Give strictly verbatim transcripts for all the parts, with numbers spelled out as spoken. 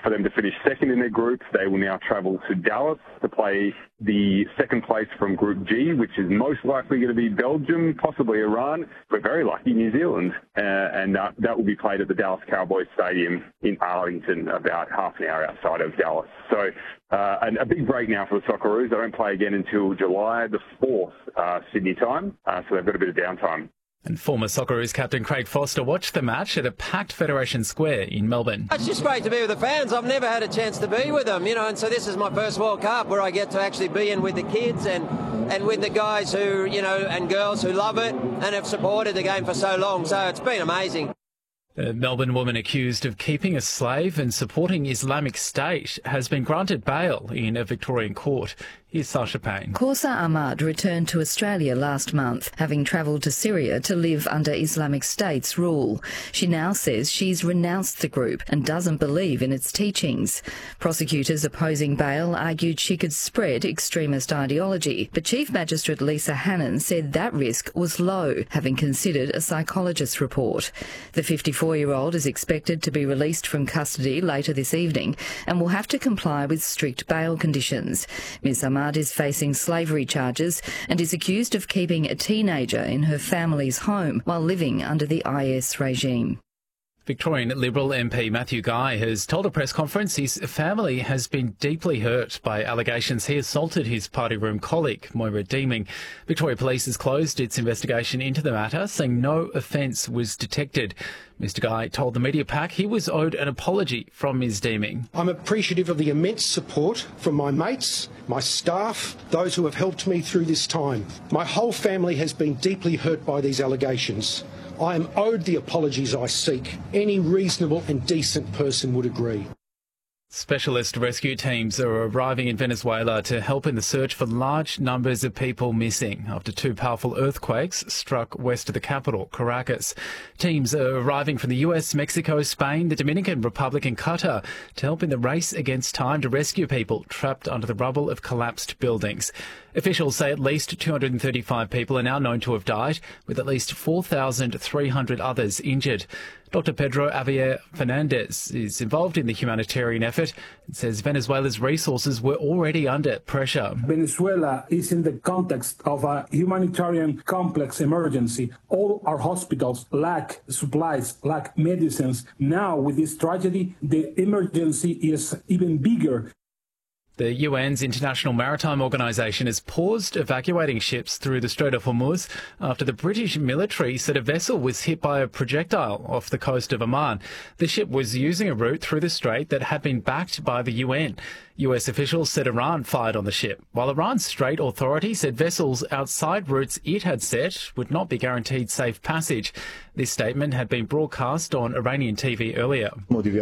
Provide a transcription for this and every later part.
for them to finish second in their group. They will now travel to Dallas to play the second place from Group G, which is most likely going to be Belgium, possibly Iran, but very lucky New Zealand. Uh, and uh, that will be played at the Dallas Cowboys Stadium in Arlington, about half an hour outside of Dallas. So uh, and a big break now for the Socceroos. They don't play again until July the fourth, uh, Sydney time, uh, so they've got a bit of downtime. And former Socceroos captain Craig Foster watched the match at a packed Federation Square in Melbourne. It's just great to be with the fans. I've never had a chance to be with them, you know, and so this is my first World Cup where I get to actually be in with the kids and, and with the guys who, you know, and girls who love it and have supported the game for so long. So it's been amazing. The Melbourne woman accused of keeping a slave and supporting Islamic State has been granted bail in a Victorian court. Here's Sasha Payne. Kausa Ahmad returned to Australia last month, having travelled to Syria to live under Islamic State's rule. She now says she's renounced the group and doesn't believe in its teachings. Prosecutors opposing bail argued she could spread extremist ideology, but Chief Magistrate Lisa Hannon said that risk was low, having considered a psychologist's report. The fifty-four-year-old is expected to be released from custody later this evening and will have to comply with strict bail conditions. Miz Ahmad is facing slavery charges and is accused of keeping a teenager in her family's home while living under the I S regime. Victorian Liberal M P Matthew Guy has told a press conference his family has been deeply hurt by allegations he assaulted his party room colleague, Moira Deeming. Victoria Police has closed its investigation into the matter, saying no offence was detected. Mister Guy told the media pack he was owed an apology from Miz Deeming. I'm appreciative of the immense support from my mates, my staff, those who have helped me through this time. My whole family has been deeply hurt by these allegations. I am owed the apologies I seek. Any reasonable and decent person would agree. Specialist rescue teams are arriving in Venezuela to help in the search for large numbers of people missing after two powerful earthquakes struck west of the capital, Caracas. Teams are arriving from the U S, Mexico, Spain, the Dominican Republic and Qatar to help in the race against time to rescue people trapped under the rubble of collapsed buildings. Officials say at least two hundred thirty-five people are now known to have died, with at least four thousand three hundred others injured. Doctor Pedro Javier Fernandez is involved in the humanitarian effort and says Venezuela's resources were already under pressure. Venezuela is in the context of a humanitarian complex emergency. All our hospitals lack supplies, lack medicines. Now, with this tragedy, the emergency is even bigger. The U N's International Maritime Organization has paused evacuating ships through the Strait of Hormuz after the British military said a vessel was hit by a projectile off the coast of Oman. The ship was using a route through the strait that had been backed by the U N. U S officials said Iran fired on the ship, while Iran's Strait Authority said vessels outside routes it had set would not be guaranteed safe passage. This statement had been broadcast on Iranian T V earlier.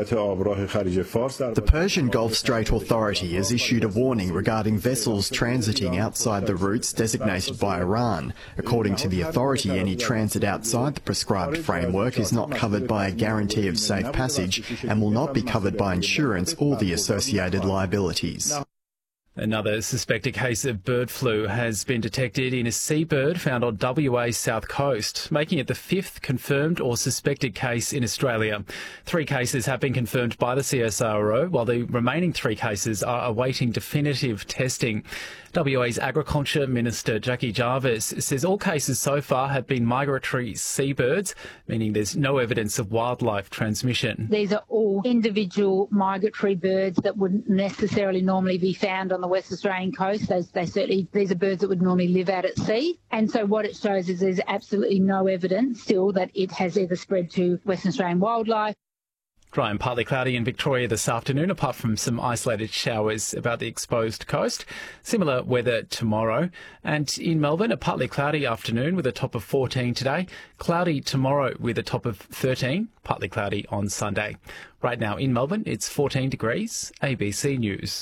The Persian Gulf Strait Authority has issued a warning regarding vessels transiting outside the routes designated by Iran. According to the authority, any transit outside the prescribed framework is not covered by a guarantee of safe passage and will not be covered by insurance or the associated liabilities. Another suspected case of bird flu has been detected in a seabird found on W A's south coast, making it the fifth confirmed or suspected case in Australia. Three cases have been confirmed by the C S I R O, while the remaining three cases are awaiting definitive testing. W A's Agriculture Minister Jackie Jarvis says all cases so far have been migratory seabirds, meaning there's no evidence of wildlife transmission. These are all individual migratory birds that wouldn't necessarily normally be found on the West Australian coast. They, they certainly, these are birds that would normally live out at sea. And so what it shows is there's absolutely no evidence still that it has ever spread to Western Australian wildlife. Dry and partly cloudy in Victoria this afternoon, apart from some isolated showers about the exposed coast. Similar weather tomorrow. And in Melbourne, a partly cloudy afternoon with a top of fourteen today. Cloudy tomorrow with a top of thirteen. Partly cloudy on Sunday. Right now in Melbourne, it's fourteen degrees. A B C News.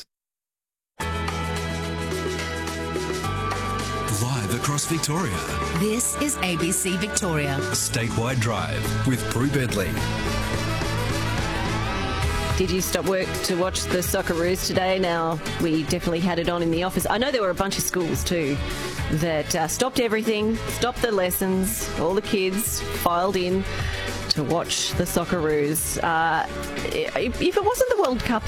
Live across Victoria. This is A B C Victoria. Statewide Drive with Prue Bedley. Did you stop work to watch the Socceroos today? Now, we definitely had it on in the office. I know there were a bunch of schools too that uh, stopped everything, stopped their lessons, all the kids filed in to watch the Socceroos. Uh, if it wasn't the World Cup